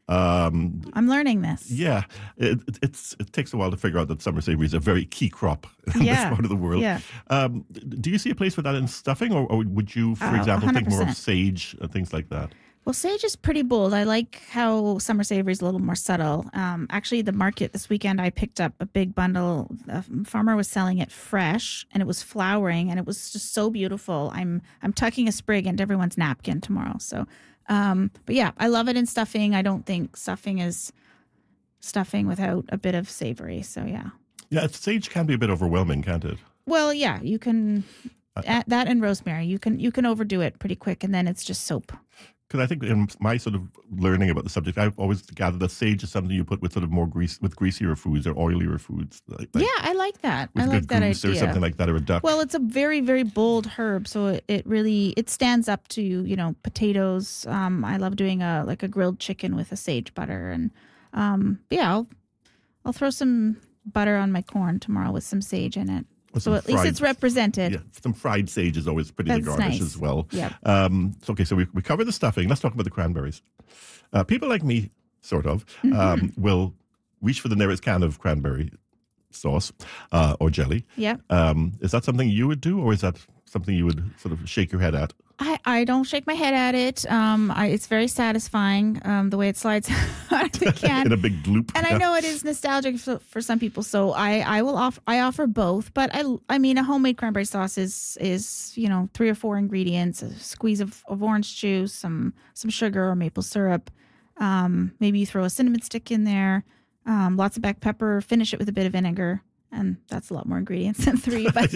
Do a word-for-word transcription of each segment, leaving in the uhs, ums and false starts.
Um, I'm learning this. Yeah, it, it, it's it takes a while to figure out that summer savory is a very key crop in Yeah, this part of the world. yeah. Um, do you see a place for that in stuffing, or, or would you, for Oh, example, think more of one hundred percent. sage and things like that? Well, sage is pretty bold. I like how summer savory is a little more subtle. Um, actually, the market this weekend, I picked up a big bundle. A farmer was selling it fresh, and it was flowering, and it was just so beautiful. I'm I'm tucking a sprig into everyone's napkin tomorrow. So, um, but yeah, I love it in stuffing. I don't think stuffing is stuffing without a bit of savory. So yeah. Yeah, sage can be a bit overwhelming, can't it? Well, yeah, you can add that and rosemary. You can you can overdo it pretty quick, and then it's just soap. Because I think in my sort of learning about the subject, I've always gathered that sage is something you put with sort of more grease, with greasier foods or oilier foods. Like, like Yeah, I like that. with I like good that goose idea. or something like that, or a duck. Well, it's a very, very bold herb, so it, it really it stands up to you know potatoes. Um, I love doing a like a grilled chicken with a sage butter, and um, yeah, I'll I'll throw some butter on my corn tomorrow with some sage in it. With So some at least fried- it's represented. Yeah, some fried sage is always pretty to That's garnish nice. as well. Yeah. Um, so, okay, so we, we covered the stuffing. Let's talk about the cranberries. Uh, people like me, sort of, Mm-hmm. um, will reach for the nearest can of cranberry sauce uh, or jelly. Yeah. Um, is that something you would do, or is that something you would sort of shake your head at? I, I don't shake my head at it. Um, I, it's very satisfying um, the way it slides out of the can. In a big gloop. And Yeah. I know it is nostalgic for, for some people, so I, I will offer I offer both. But I I mean a homemade cranberry sauce is is you know three or four ingredients: a squeeze of, of orange juice, some some sugar or maple syrup. Um, maybe you throw a cinnamon stick in there, um, lots of black pepper. Finish it with a bit of vinegar, and that's a lot more ingredients than three. But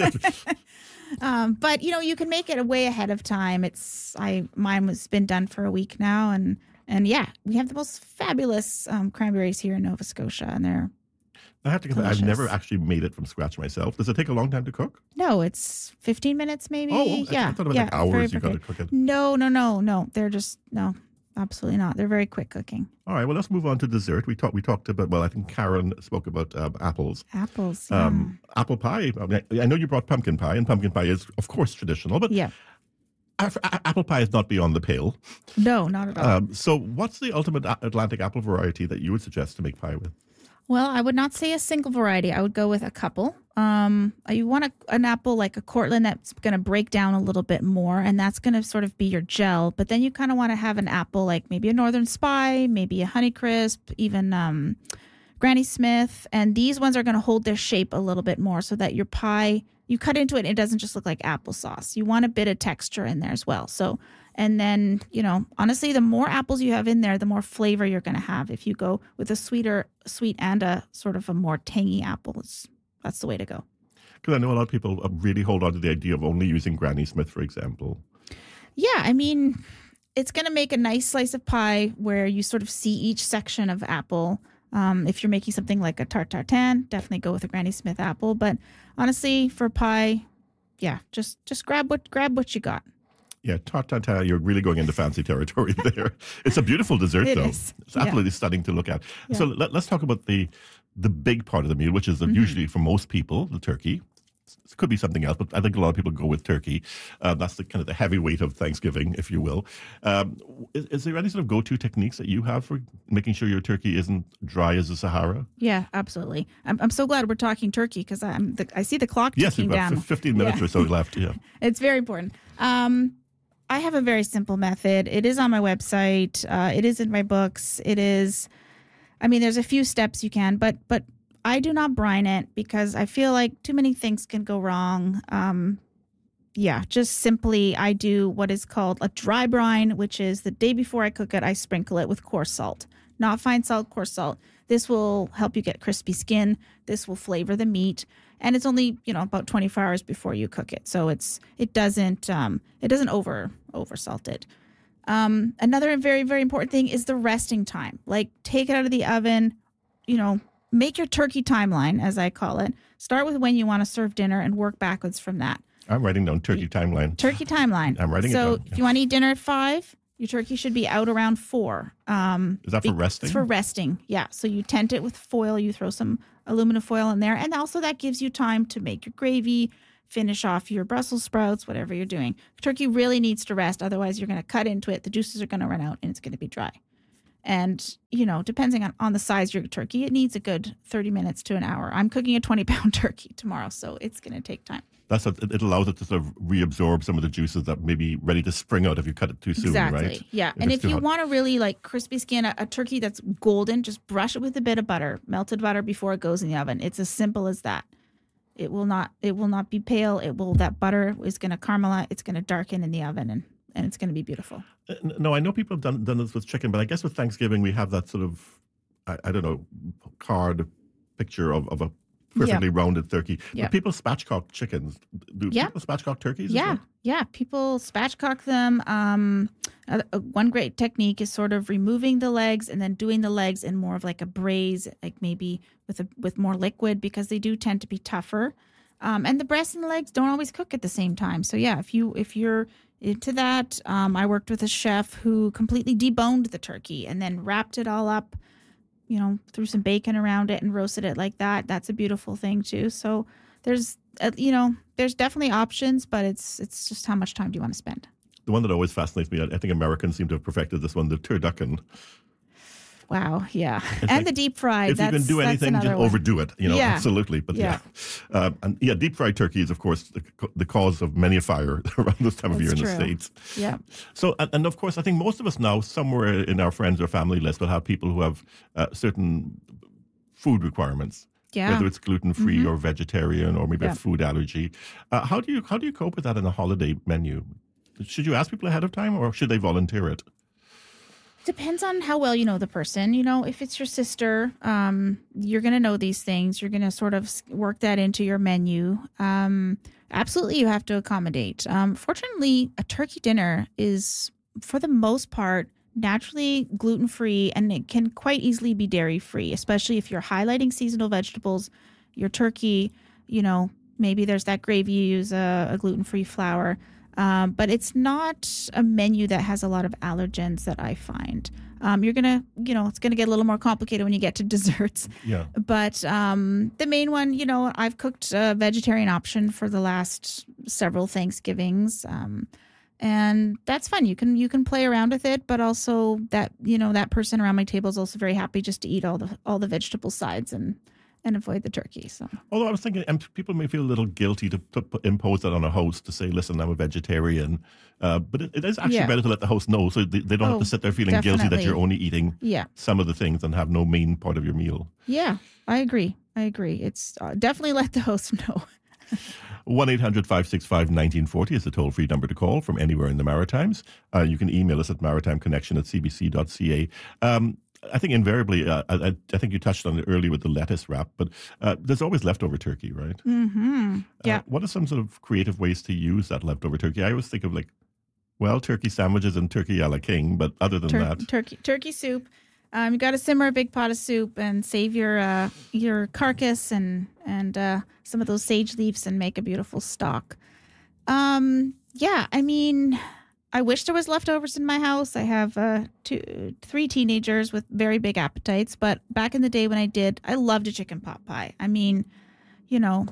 um, but you know you can make it way ahead of time. It's I mine was been done for a week now, and. And yeah, we have the most fabulous um, cranberries here in Nova Scotia, and they're I have to confess, I've delicious. never actually made it from scratch myself. Does it take a long time to cook? no, it's fifteen minutes maybe. Oh, I- I yeah, thought it was yeah, like hours very you gotta quick. cook it. No, no, no, no. They're just no, absolutely not. They're very quick cooking. All right, well, let's move on to dessert. We talked. We talked about. Well, I think Karen spoke about um, apples. Apples. Um, apple pie. I, mean, I know you brought pumpkin pie, and pumpkin pie is, of course, traditional. But yeah. a- a- apple pie is not beyond the pale. No, not at all. Um, so, what's the ultimate a- Atlantic apple variety that you would suggest to make pie with? Well, I would not say a single variety. I would go with a couple. Um, you want a, an apple like a Cortland that's going to break down a little bit more, and that's going to sort of be your gel. But then you kind of want to have an apple like maybe a Northern Spy, maybe a Honeycrisp, even um, Granny Smith. And these ones are going to hold their shape a little bit more so that your pie, you cut into it and it doesn't just look like applesauce. You want a bit of texture in there as well. So, and then, you know, honestly, the more apples you have in there, the more flavor you're going to have. If you go with a sweeter, sweet and a sort of a more tangy apple, it's, that's the way to go. Because I know a lot of people uh, really hold on to the idea of only using Granny Smith, for example. Yeah, I mean, it's going to make a nice slice of pie where you sort of see each section of apple. Um, if you're making something like a tart tartan, definitely go with a Granny Smith apple. But honestly, for pie, yeah, just just grab what grab what you got. Yeah, tart tatin, you're really going into fancy territory there. It's a beautiful dessert, It though. is. It's Yeah. absolutely stunning to look at. So Yeah. let, let's talk about the the big part of the meal, which is Mm-hmm. usually for most people, the turkey. It could be something else, but I think a lot of people go with turkey. Uh, that's the kind of the heavyweight of Thanksgiving, if you will. Um, is, is there any sort of go-to techniques that you have for making sure your turkey isn't dry as the Sahara? Yeah, absolutely. I'm I'm so glad we're talking turkey because I'm the, I see the clock Yes, ticking we've got down. fif- fifteen minutes Yeah. or so left. Yeah. It's very important. Um, I have a very simple method. It is on my website. Uh, it is in my books. It is, I mean, there's a few steps you can, but but I do not brine it because I feel like too many things can go wrong. Um, yeah, just simply I do what is called a dry brine, which is the day before I cook it, I sprinkle it with coarse salt, not fine salt, coarse salt. This will help you get crispy skin. This will flavor the meat. And it's only, you know, about twenty-four hours before you cook it. So it's it doesn't um, it doesn't over over salt it. Um, another very, very important thing is the resting time. Like take it out of the oven, you know, make your turkey timeline, as I call it. Start with when you want to serve dinner and work backwards from that. I'm writing down turkey timeline. Turkey timeline. I'm writing it so down, if you want to eat dinner at five, your turkey should be out around four. Um, Is that for be- resting? It's for resting, yeah. So you tent it with foil. You throw some aluminum foil in there. And also that gives you time to make your gravy, finish off your Brussels sprouts, whatever you're doing. Turkey really needs to rest. Otherwise, you're going to cut into it. The juices are going to run out and it's going to be dry. And, you know, depending on, on the size of your turkey, it needs a good thirty minutes to an hour. I'm cooking a twenty pound turkey tomorrow, so it's going to take time. That's what, it allows it to sort of reabsorb some of the juices that may be ready to spring out if you cut it too soon, exactly. right? Yeah. If and it's if too you hot. want to really like crispy skin a, a turkey that's golden, just brush it with a bit of butter, melted butter before it goes in the oven. It's as simple as that. It will not it will not be pale. It will that butter is going to caramelize. It's going to darken in the oven, and, and it's going to be beautiful. Uh, No, I know people have done done this with chicken, but I guess with Thanksgiving we have that sort of, I, I don't know, card picture of, of a perfectly rounded turkey. Yeah. But people spatchcock chickens. Do Yeah. people spatchcock turkeys? as Yeah, well? yeah. People spatchcock them. Um, uh, uh, one great technique is sort of removing the legs and then doing the legs in more of like a braise, like maybe with a with more liquid, because they do tend to be tougher. Um, and the breasts and the legs don't always cook at the same time. So yeah, if you if you're into that, um, I worked with a chef who completely deboned the turkey and then wrapped it all up, you know, threw some bacon around it and roasted it like that. That's a beautiful thing too. So there's, uh, you know, there's definitely options, but it's it's just how much time do you want to spend? The one that always fascinates me, I I think Americans seem to have perfected this one, the turducken. Wow, yeah, It's and like, the deep fried. If that's, you can do that's anything, just another one. overdo it. You know, Yeah. absolutely. But yeah, Yeah. Um, and yeah, deep fried turkey is of course the, the cause of many a fire around this time of year That's in the true. States. Yeah, So, and, and of course, I think most of us now, somewhere in our friends or family list, will have people who have uh, certain food requirements. yeah. Whether it's gluten free or vegetarian or maybe Yeah. a food allergy, uh, how do you how do you cope with that in a holiday menu? Should you ask people ahead of time, or should they volunteer it? Depends on how well you know the person. You know, if it's your sister, um, you're going to know these things. You're going to sort of s- work that into your menu. Um, absolutely, you have to accommodate. Um, fortunately, a turkey dinner is, for the most part, naturally gluten free, and it can quite easily be dairy free, especially if you're highlighting seasonal vegetables. Your turkey, you know, maybe there's that gravy, you use a, a gluten free flour. Um, but it's not a menu that has a lot of allergens that I find. Um, you're going to, you know, it's going to get a little more complicated when you get to desserts. Yeah. But um, the main one, you know, I've cooked a vegetarian option for the last several Thanksgivings. Um, and that's fun. You can you can play around with it, but also that, you know, that person around my table is also very happy just to eat all the all the vegetable sides and and avoid the turkey. So Although I was thinking, and people may feel a little guilty to, to put- impose that on a host to say, "Listen, I'm a vegetarian," uh, but it, it is actually Yeah. better to let the host know, so they, they don't have Oh, to sit there feeling guilty that definitely. you're only eating yeah. some of the things and have no main part of your meal. Yeah, I agree. I agree. It's uh, definitely let the host know. one eight hundred five six five one nine four zero is the toll-free number to call from anywhere in the Maritimes. Uh, you can email us at maritimeconnection at c b c dot c a. Um, I think invariably, uh, I, I think you touched on it earlier with the lettuce wrap, but uh, there's always leftover turkey, right? Mm-hmm. Yeah. Uh, what are some sort of creative ways to use that leftover turkey? I always think of like, well, turkey sandwiches and turkey a la king, but other than Tur- that, turkey turkey soup. Um, you got to simmer a big pot of soup and save your uh, your carcass and and uh, some of those sage leaves and make a beautiful stock. Um, yeah, I mean, I wish there was leftovers in my house. I have uh, two, three teenagers with very big appetites, but back in the day when I did, I loved a chicken pot pie. I mean, you know,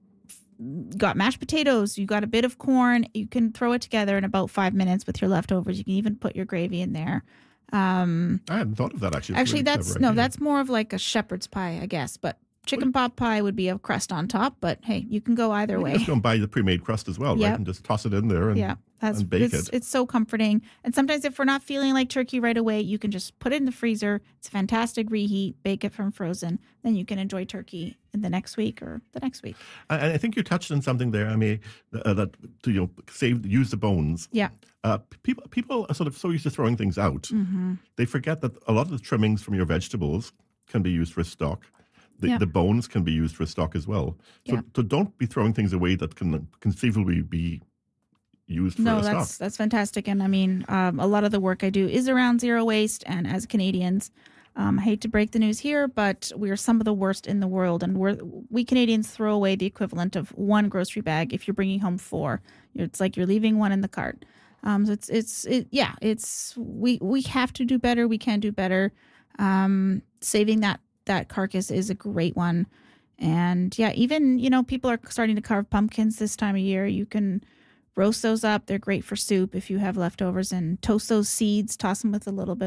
got mashed potatoes, you got a bit of corn, you can throw it together in about five minutes with your leftovers. You can even put your gravy in there. Um, I hadn't thought of that actually. It's actually, really that's clever no, idea. that's more of like a shepherd's pie, I guess. But chicken pot pie would be a crust on top. But hey, you can go either You can way. just go and buy the pre-made crust as well, Yep. right? And just toss it in there and, Yeah, that's and bake it's, it. it's so comforting. And sometimes if we're not feeling like turkey right away, you can just put it in the freezer. It's fantastic reheat, bake it from frozen. Then you can enjoy turkey in the next week or the next week. And I think you touched on something there. I mean, uh, that to you know, save use the bones. Yeah. Uh, people people are sort of so used to throwing things out, Mm-hmm. they forget that a lot of the trimmings from your vegetables can be used for stock. The, Yeah. the bones can be used for stock as well. So, Yeah. so don't be throwing things away that can conceivably be used for No, a that's stock. that's fantastic. And I mean, um, a lot of the work I do is around zero waste. And as Canadians, um, I hate to break the news here, but we are some of the worst in the world. And we're, we Canadians throw away the equivalent of one grocery bag if you're bringing home four. It's like you're leaving one in the cart. Um, so it's it's it, yeah, it's we we have to do better. We can do better. Um, saving that that carcass is a great one. And yeah, even you know people are starting to carve pumpkins this time of year. You can roast those up. They're great for soup if you have leftovers, and toast those seeds. Toss them with a little bit of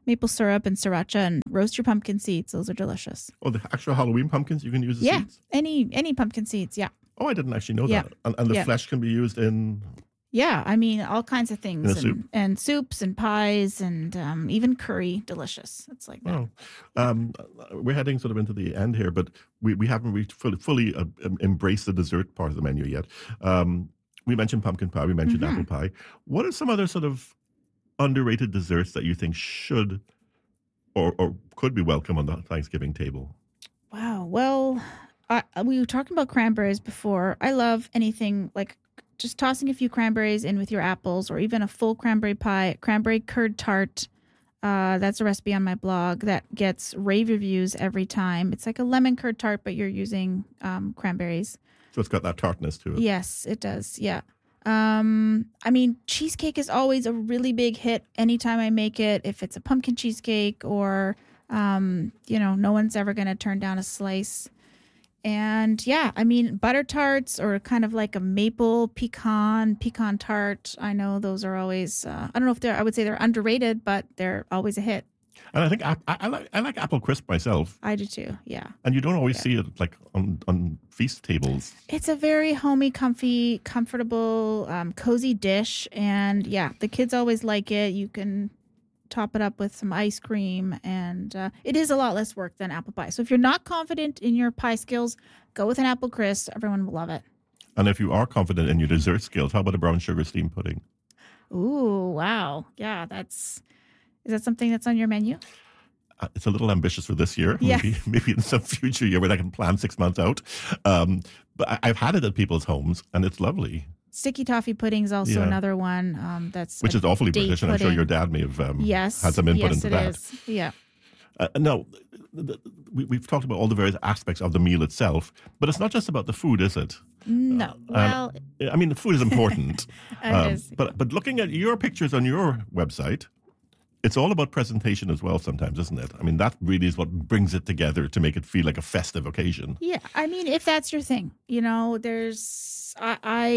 maple syrup and sriracha, and roast your pumpkin seeds. Those are delicious. Oh, the actual Halloween pumpkins you can use the Yeah, seeds? any any pumpkin seeds. Yeah, Oh, I didn't actually know Yeah. that. And, and the Yeah. flesh can be used in... yeah. I mean, all kinds of things, In a and, soup. and soups and pies, and um, even curry. Delicious. It's like that. Oh, um, we're heading sort of into the end here, but we, we haven't reached fully, fully uh, em- embraced the dessert part of the menu yet. Um, we mentioned pumpkin pie, we mentioned Mhm. apple pie. What are some other sort of underrated desserts that you think should or, or could be welcome on the Thanksgiving table? Wow. Well, I, we were talking about cranberries before. I love anything like just tossing a few cranberries in with your apples, or even a full cranberry pie, cranberry curd tart. Uh, that's a recipe on my blog that gets rave reviews every time. It's like a lemon curd tart, but you're using um, cranberries. So it's got that tartness to it. Yes, it does. Yeah. Um, I mean, cheesecake is always a really big hit anytime I make it. If it's a pumpkin cheesecake, or, um, you know, no one's ever going to turn down a slice. And yeah, I mean, butter tarts, or kind of like a maple pecan, pecan tart. I know those are always, uh, I don't know if they're, I would say they're underrated, but they're always a hit. And I think I, I, I like I like apple crisp myself, I do too. Yeah. and you don't always Yeah. see it like on, on feast tables. It's a very homey, comfy, comfortable, um, cozy dish. And yeah, the kids always like it. You can top it up with some ice cream, and uh, it is a lot less work than apple pie. So if you're not confident in your pie skills, go with an apple crisp. Everyone will love it. And if you are confident in your dessert skills, how about a brown sugar steamed pudding? Ooh, wow. Yeah, that's, is that something that's on your menu? Uh, It's a little ambitious for this year. Yeah. Maybe, maybe in some future year when I can plan six months out. Um, but I, I've had it at people's homes, and it's lovely, Sticky toffee pudding is also Yeah. another one. Um, that's which a is awfully date British, and I'm sure pudding. your dad may have um, Yes. had some input yes, into it that. is. Yeah. Uh, no, th- th- we, we've talked about all the various aspects of the meal itself, but it's not just about the food, is it? No. Well, I mean, the food is important. it Um, is. But but looking at your pictures on your website, it's all about presentation as well sometimes, isn't it? I mean, that really is what brings it together to make it feel like a festive occasion. Yeah, I mean, if that's your thing, you know, there's I,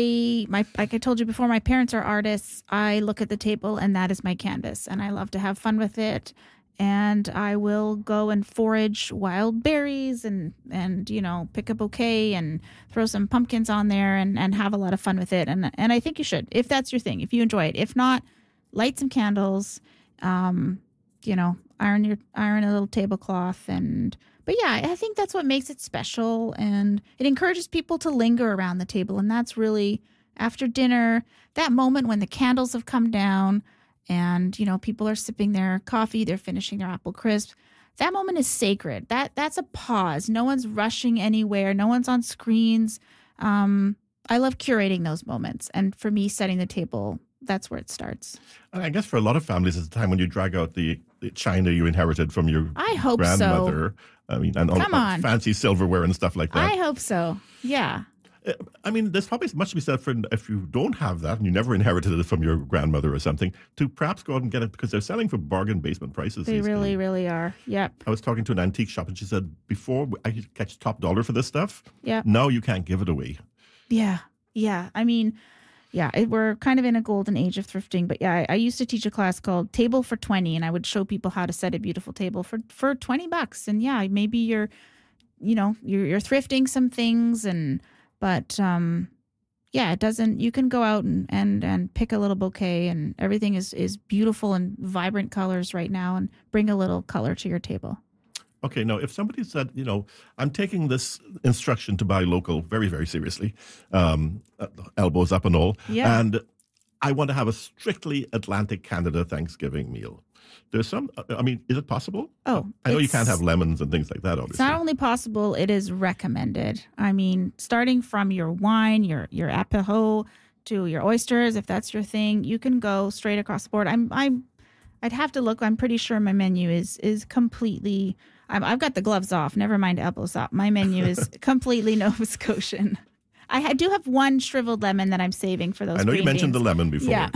I my like I told you before, my parents are artists. I look at the table, and that is my canvas, and I love to have fun with it. And I will go and forage wild berries, and and you know, pick a bouquet and throw some pumpkins on there, and and have a lot of fun with it. And and I think you should, if that's your thing, if you enjoy it. If not, light some candles. Um, you know, iron your iron a little tablecloth, and but yeah, I think that's what makes it special, and it encourages people to linger around the table, and that's really after dinner, that moment when the candles have come down, and you know, people are sipping their coffee, they're finishing their apple crisp. That moment is sacred. That that's a pause. No one's rushing anywhere. No one's on screens. Um, I love curating those moments, and for me, setting the table, that's where it starts. And I guess for a lot of families, it's a time when you drag out the, the china you inherited from your I hope grandmother. I mean, and all Come the on. fancy silverware and stuff like that. I hope so. Yeah. Uh, I mean, there's probably much to be said for if you don't have that and you never inherited it from your grandmother or something, to perhaps go out and get it because they're selling for bargain basement prices. They these really, days. really are. Yep. I was talking to an antique shop and she said, before I could catch top dollar for this stuff, Yep. now you can't give it away. Yeah. Yeah. I mean, yeah, it, we're kind of in a golden age of thrifting. But yeah, I, I used to teach a class called Table for twenty, and I would show people how to set a beautiful table for, for twenty bucks. And yeah, maybe you're, you know, you're, you're thrifting some things, and, but, um, yeah, it doesn't, you can go out and, and, and pick a little bouquet, and everything is, is beautiful and vibrant colors right now, and bring a little color to your table. Okay, now if somebody said, you know, I'm taking this instruction to buy local very, very seriously, um, uh, elbows up and all, Yeah. and I want to have a strictly Atlantic Canada Thanksgiving meal. There's some, I mean, is it possible? Oh, I know you it's- can't have lemons and things like that, It's obviously. not only possible, it is recommended. I mean, starting from your wine, your your apéro, to your oysters, if that's your thing, you can go straight across the board. I'm I'm I'd have to look. I'm pretty sure my menu is is completely. I'm, I've got the gloves off. Never mind elbows up. My menu is completely Nova Scotian. I, I do have one shriveled lemon that I'm saving for those. I know you green mentioned beans. the lemon before. Yeah.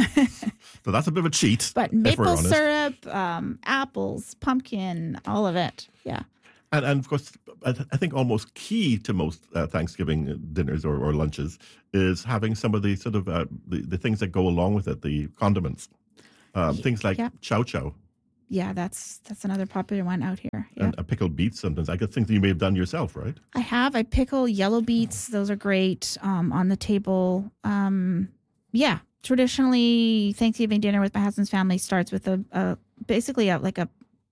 So that's a bit of a cheat. But if we're maple honest. syrup, um, apples, pumpkin, all of it. Yeah. And, and of course, I, th- I think almost key to most uh, Thanksgiving dinners or, or lunches is having some of the sort of uh, the, the things that go along with it, the condiments. Um, things like yeah. chow chow. yeah, that's that's another popular one out here. Yeah. And uh, pickled beets sometimes. I guess things that you may have done yourself, right? I have. I pickle yellow beets. Those are great um, on the table. Um, yeah, traditionally, Thanksgiving dinner with my husband's family starts with a, a basically a, like a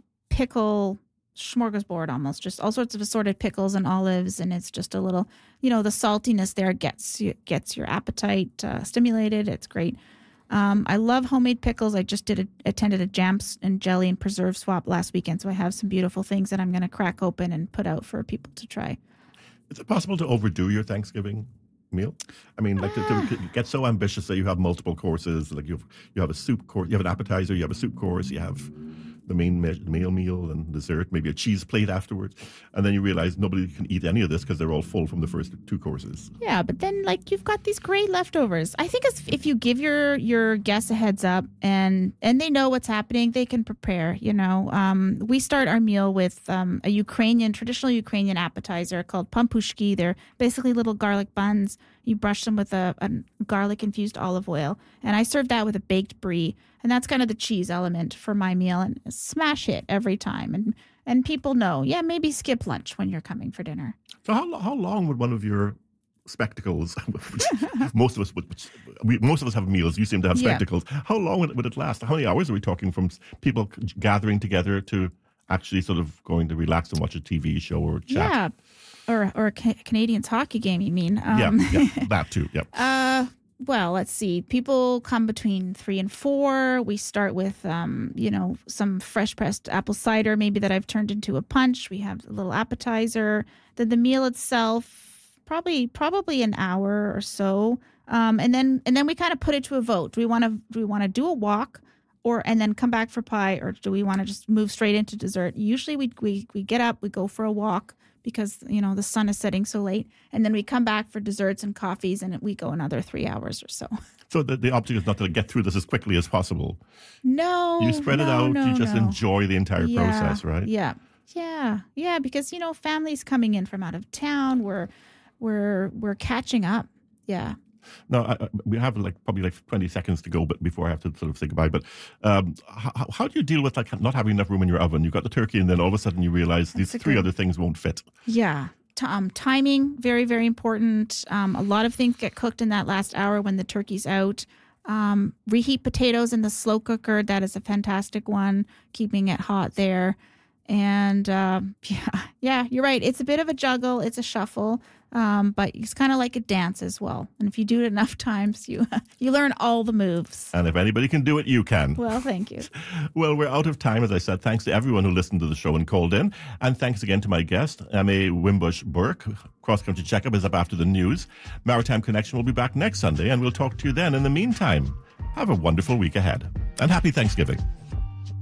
pickle smorgasbord almost, just all sorts of assorted pickles and olives, and it's just a little, you know, the saltiness there gets you, gets your appetite uh, stimulated. It's great. Um, I love homemade pickles. I just did a, attended a jam and jelly and preserve swap last weekend, so I have some beautiful things that I'm going to crack open and put out for people to try. Is it possible to overdo your Thanksgiving meal? I mean, like to, to get so ambitious that you have multiple courses, like you have, you have a soup course, you have an appetizer, you have a soup course, you have the main me- meal meal and dessert, maybe a cheese plate afterwards, and then you realize nobody can eat any of this because they're all full from the first two courses. Yeah, but then like you've got these great leftovers. I think if, if you give your your guests a heads up and and they know what's happening, they can prepare. You know, um, we start our meal with um, a Ukrainian traditional Ukrainian appetizer called pampushki. They're basically little garlic buns. You brush them with a, a garlic infused olive oil, and I serve that with a baked brie. And that's kind of the cheese element for my meal, and smash it every time. And and people know, yeah, maybe skip lunch when you're coming for dinner. So how how long would one of your spectacles, which most of us would, which we, most of us have meals, you seem to have Yeah. spectacles. How long would it, would it last? How many hours are we talking from people gathering together to actually sort of going to relax and watch a T V show or chat? Yeah, or or a Ca- Canadians hockey game, you mean? Um, yeah, yeah, that too. Yeah. Uh, well, let's see. People come between three and four. We start with, um, you know, some fresh pressed apple cider, maybe that I've turned into a punch. We have a little appetizer. Then the meal itself, probably probably an hour or so. Um, and then and then we kind of put it to a vote. Do we want to do we want to do a walk, or and then come back for pie, or do we want to just move straight into dessert? Usually we we we get up, we go for a walk, because, you know, the sun is setting so late. And then we come back for desserts and coffees, and we go another three hours or so. So the, the object is not to get through this as quickly as possible. No. You spread it no, out. no, You just no. enjoy the entire Yeah, process, right? Yeah. Yeah. Yeah. Because, you know, families coming in from out of town, we're, we're, we're catching up. Yeah. No, I, I- we have like probably like twenty seconds to go, but before I have to sort of say goodbye. But um, how, how do you deal with like not having enough room in your oven? You've got the turkey, and then all of a sudden you realize these That's a three good- other things won't fit. Yeah. T- um, timing, very, very important. Um, a lot of things get cooked in that last hour when the turkey's out. Um, reheat potatoes in the slow cooker. That is a fantastic one, keeping it hot there. And um, yeah, yeah, you're right. It's a bit of a juggle. It's a shuffle, um, but it's kind of like a dance as well. And if you do it enough times, you you learn all the moves. And if anybody can do it, you can. Well, thank you. Well, we're out of time, as I said. Thanks to everyone who listened to the show and called in. And thanks again to my guest, Emma Wimbush-Burke. Cross Country Checkup is up after the news. Maritime Connection will be back next Sunday, and we'll talk to you then. In the meantime, have a wonderful week ahead. And happy Thanksgiving.